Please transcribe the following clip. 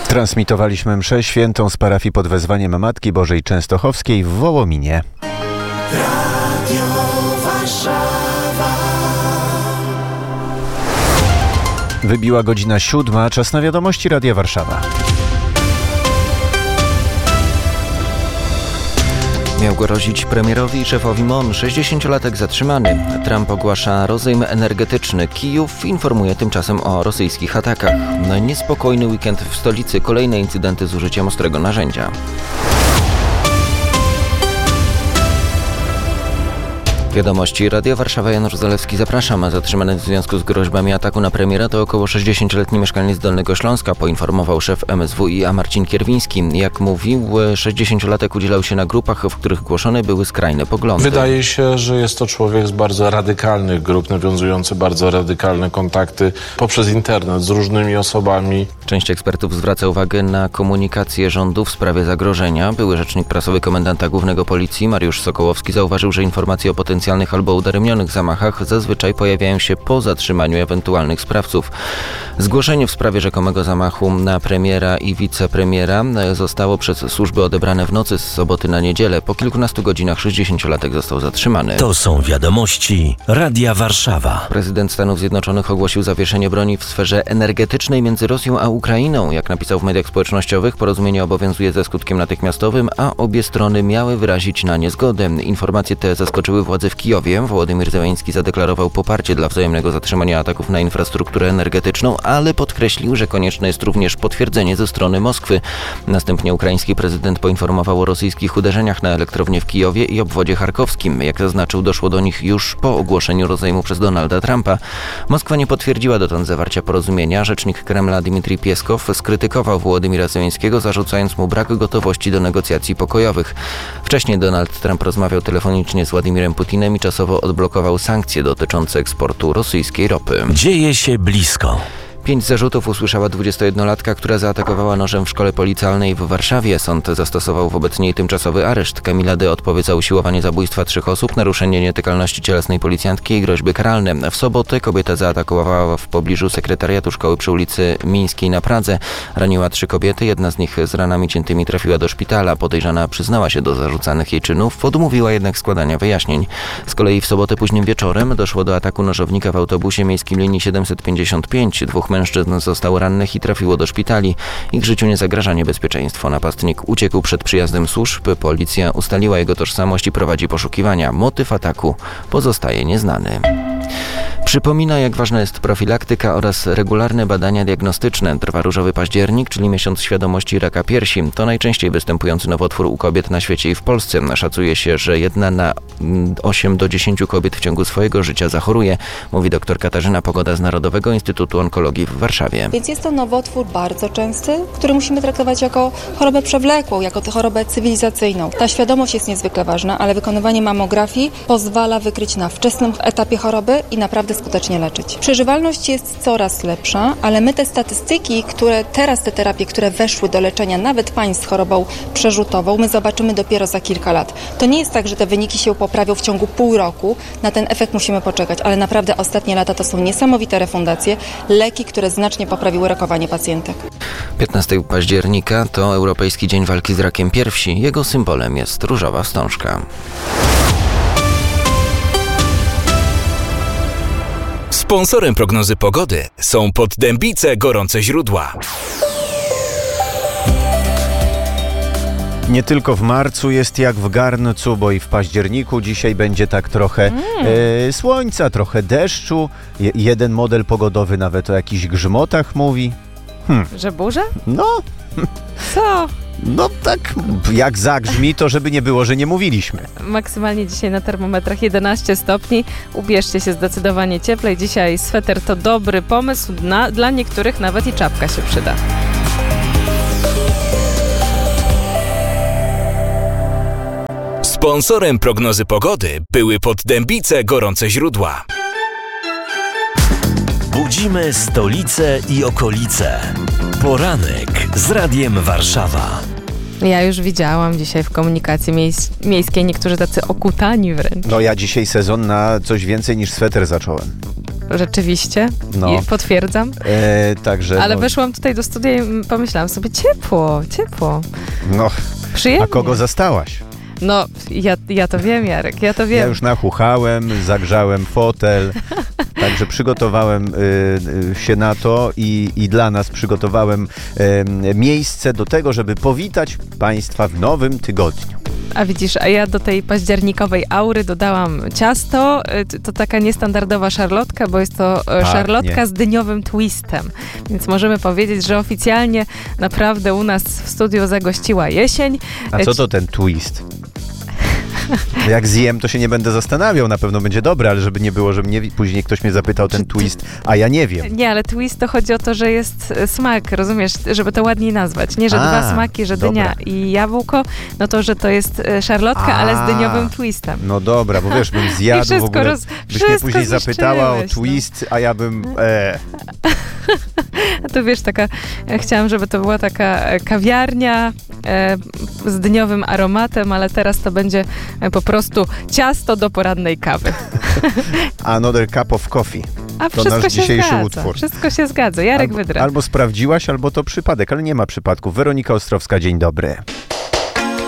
Transmitowaliśmy mszę świętą z parafii pod wezwaniem Matki Bożej Częstochowskiej w Wołominie. Radio Warszawa. Wybiła godzina 7, czas na wiadomości Radia Warszawa. Miał grozić premierowi i szefowi MON. 60-latek zatrzymany. Trump ogłasza rozejm energetyczny. Kijów informuje tymczasem o rosyjskich atakach. Niespokojny weekend w stolicy. Kolejne incydenty z użyciem ostrego narzędzia. Wiadomości Radia Warszawa, Janusz Zalewski, zapraszam. Zatrzymany w związku z groźbami ataku na premiera to około 60-letni mieszkaniec Dolnego Śląska, poinformował szef MSWiA Marcin Kierwiński. Jak mówił, 60-latek udzielał się na grupach, w których głoszone były skrajne poglądy. Wydaje się, że jest to człowiek z bardzo radykalnych grup, nawiązujący bardzo radykalne kontakty poprzez internet z różnymi osobami. Część ekspertów zwraca uwagę na komunikację rządu w sprawie zagrożenia. Były rzecznik prasowy komendanta głównego policji Mariusz Sokołowski zauważył, że informacje o potencjalnych albo udaremnionych zamachach zazwyczaj pojawiają się po zatrzymaniu ewentualnych sprawców. Zgłoszenie w sprawie rzekomego zamachu na premiera i wicepremiera zostało przez służby odebrane w nocy z soboty na niedzielę. Po kilkunastu godzinach 60-latek został zatrzymany. To są wiadomości Radia Warszawa. Prezydent Stanów Zjednoczonych ogłosił zawieszenie broni w sferze energetycznej między Rosją a Ukrainą. Jak napisał w mediach społecznościowych, porozumienie obowiązuje ze skutkiem natychmiastowym, a obie strony miały wyrazić na nie zgodę. Informacje te zaskoczyły władze w Kijowie. Wołodymyr Zełenski zadeklarował poparcie dla wzajemnego zatrzymania ataków na infrastrukturę energetyczną, ale podkreślił, że konieczne jest również potwierdzenie ze strony Moskwy. Następnie ukraiński prezydent poinformował o rosyjskich uderzeniach na elektrownię w Kijowie i obwodzie charkowskim. Jak zaznaczył, doszło do nich już po ogłoszeniu rozejmu przez Donalda Trumpa. Moskwa nie potwierdziła dotąd zawarcia porozumienia. Rzecznik Kremla Dmitrij Pieskow skrytykował Wołodymyra Zełenskiego, zarzucając mu brak gotowości do negocjacji pokojowych. Wcześniej Donald Trump rozmawiał telefonicznie z Władimirem Putinem i czasowo odblokował sankcje dotyczące eksportu rosyjskiej ropy. Dzieje się blisko. 5 zarzutów usłyszała 21-latka, która zaatakowała nożem w szkole policyjnej w Warszawie. Sąd zastosował wobec niej tymczasowy areszt. Kamila D. odpowie za usiłowanie zabójstwa 3 osób, naruszenie nietykalności cielesnej policjantki i groźby karalne. W sobotę kobieta zaatakowała w pobliżu sekretariatu szkoły przy ulicy Mińskiej na Pradze. Raniła 3 kobiety, jedna z nich z ranami ciętymi trafiła do szpitala. Podejrzana przyznała się do zarzucanych jej czynów, odmówiła jednak składania wyjaśnień. Z kolei w sobotę późnym wieczorem doszło do ataku nożownika w autobusie miejskim linii 755. 2 mężczyzn zostało rannych i trafiło do szpitali. Ich życiu nie zagraża niebezpieczeństwo. Napastnik uciekł przed przyjazdem służb. Policja ustaliła jego tożsamość i prowadzi poszukiwania. Motyw ataku pozostaje nieznany. Przypomina, jak ważna jest profilaktyka oraz regularne badania diagnostyczne. Trwa różowy październik, czyli miesiąc świadomości raka piersi. To najczęściej występujący nowotwór u kobiet na świecie i w Polsce. Szacuje się, że 1 na 8 do 10 kobiet w ciągu swojego życia zachoruje, mówi dr Katarzyna Pogoda z Narodowego Instytutu Onkologii w Warszawie. Więc jest to nowotwór bardzo częsty, który musimy traktować jako chorobę przewlekłą, jako chorobę cywilizacyjną. Ta świadomość jest niezwykle ważna, ale wykonywanie mamografii pozwala wykryć na wczesnym etapie choroby i naprawdę skutecznie leczyć. Przeżywalność jest coraz lepsza, ale my te statystyki, te terapie, które weszły do leczenia nawet pań z chorobą przerzutową, my zobaczymy dopiero za kilka lat. To nie jest tak, że te wyniki się poprawią w ciągu pół roku. Na ten efekt musimy poczekać, ale naprawdę ostatnie lata to są niesamowite refundacje, leki, które znacznie poprawiły rakowanie pacjentek. 15 października to Europejski Dzień Walki z Rakiem Piersi. Jego symbolem jest różowa wstążka. Sponsorem prognozy pogody są Poddębice Gorące Źródła. Nie tylko w marcu jest jak w garncu, bo i w październiku dzisiaj będzie tak trochę słońca, trochę deszczu. Jeden model pogodowy nawet o jakichś grzmotach mówi. Że burza? No. Co? No tak, jak zagrzmi, to żeby nie było, że nie mówiliśmy. Maksymalnie dzisiaj na termometrach 11 stopni. Ubierzcie się zdecydowanie cieplej. Dzisiaj sweter to dobry pomysł. Dla niektórych nawet i czapka się przyda. Sponsorem prognozy pogody były Poddębice Gorące Źródła. Budzimy stolicę i okolice. Poranek z Radiem Warszawa. Ja już widziałam dzisiaj w komunikacji miejskiej niektórzy tacy okutani wręcz. No ja dzisiaj sezon na coś więcej niż sweter zacząłem. rzeczywiście. No. I potwierdzam. Także. Ale no, weszłam tutaj do studia i pomyślałam sobie, ciepło. No, Przyjemnie. a kogo zastałaś? No, ja to wiem, Jarek, ja to wiem. Ja już nachuchałem, zagrzałem fotel, także przygotowałem się na to i dla nas przygotowałem miejsce do tego, żeby powitać Państwa w nowym tygodniu. A widzisz, a ja do tej październikowej aury dodałam ciasto. To taka niestandardowa szarlotka, bo jest to szarlotka z dyniowym twistem. Więc możemy powiedzieć, że oficjalnie naprawdę u nas w studiu zagościła jesień. A co to ten twist? Jak zjem, to się nie będę zastanawiał, na pewno będzie dobre, ale żeby nie było, że później ktoś mnie zapytał ten twist, a ja nie wiem. Nie, ale twist to chodzi o to, że jest smak, rozumiesz, żeby to ładniej nazwać. Nie, że dwa smaki, że dynia i jabłko, no to, że to jest szarlotka, ale z dyniowym twistem. No dobra, bo wiesz, bym zjadł w ogóle, byś mnie później zapytała o twist, a ja bym... A to wiesz, chciałam, żeby to była taka kawiarnia z dyniowym aromatem, ale teraz to będzie po prostu ciasto do porannej kawy. Another cup of coffee. A to wszystko nasz się dzisiejszy zgadza. utwór. Wszystko się zgadza. Jarek Wydra. Albo sprawdziłaś, albo to przypadek, ale nie ma przypadków. Weronika Ostrowska, dzień dobry.